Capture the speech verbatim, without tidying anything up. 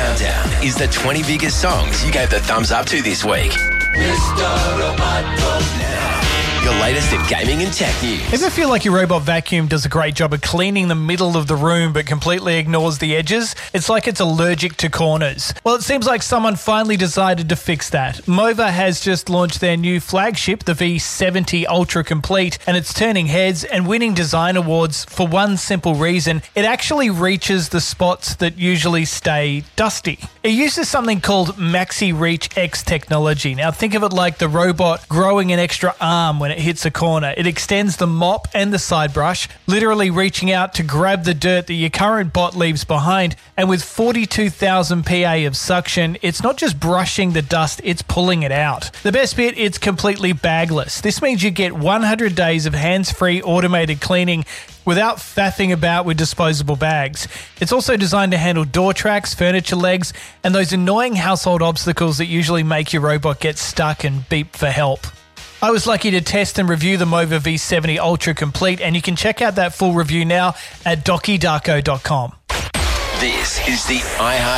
Countdown is the twenty biggest songs you gave the thumbs up to this week. Mister Roboto. Now, your latest in gaming and tech news. Ever feel like your robot vacuum does a great job of cleaning the middle of the room but completely ignores the edges? It's like it's allergic to corners. Well, it seems like someone finally decided to fix that. Mova has just launched their new flagship, the V seventy Ultra Complete, and it's turning heads and winning design awards for one simple reason. It actually reaches the spots that usually stay dusty. It uses something called Maxi Reach X technology. Now, think of it like the robot growing an extra arm when it hits a corner. It extends the mop and the side brush, literally reaching out to grab the dirt that your current bot leaves behind. And with forty-two thousand P A of suction, it's not just brushing the dust, it's pulling it out. The best bit, it's completely bagless. This means you get one hundred days of hands-free automated cleaning without faffing about with disposable bags. It's also designed to handle door tracks, furniture legs, and those annoying household obstacles that usually make your robot get stuck and beep for help. I was lucky to test and review the Mova V seventy Ultra Complete, and you can check out that full review now at docky darko dot com. This is the iHeart